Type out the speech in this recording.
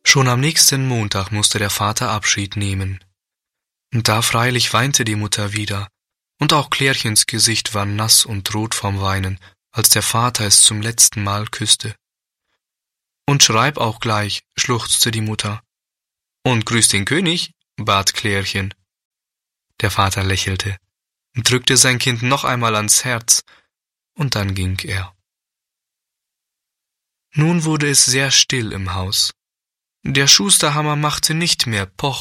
Schon am nächsten Montag musste der Vater Abschied nehmen. Und da freilich weinte die Mutter wieder, und auch Klärchens Gesicht war nass und rot vom Weinen, als der Vater es zum letzten Mal küsste. »Und schreib auch gleich«, schluchzte die Mutter. »Und grüß den König«, bat Klärchen. Der Vater lächelte, drückte sein Kind noch einmal ans Herz, und dann ging er. Nun wurde es sehr still im Haus. Der Schusterhammer machte nicht mehr Poch